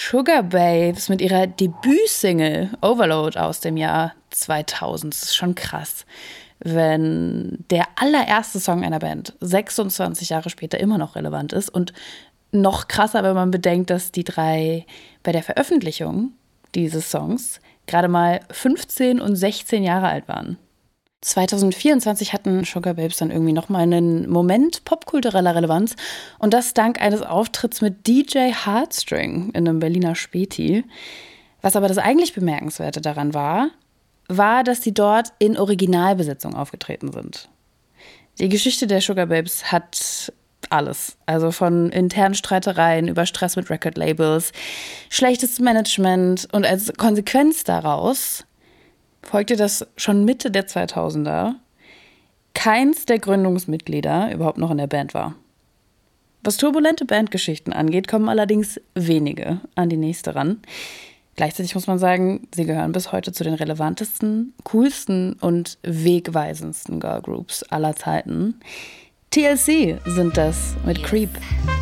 Sugababes mit ihrer Debütsingle Overload aus dem Jahr 2000. Das ist schon krass, wenn der allererste Song einer Band 26 Jahre später immer noch relevant ist. Und noch krasser, wenn man bedenkt, dass die drei bei der Veröffentlichung dieses Songs gerade mal 15 und 16 Jahre alt waren. 2024 hatten Sugababes dann irgendwie nochmal einen Moment popkultureller Relevanz und das dank eines Auftritts mit DJ Heartstring in einem Berliner Späti. Was aber das eigentlich Bemerkenswerte daran war, dass sie dort in Originalbesetzung aufgetreten sind. Die Geschichte der Sugababes hat alles, also von internen Streitereien über Stress mit Record-Labels, schlechtes Management und als Konsequenz daraus folgte das schon Mitte der 2000er keins der Gründungsmitglieder überhaupt noch in der Band war. Was turbulente Bandgeschichten angeht, kommen allerdings wenige an die nächste ran. Gleichzeitig muss man sagen, sie gehören bis heute zu den relevantesten, coolsten und wegweisendsten Girlgroups aller Zeiten. TLC sind das mit Creep.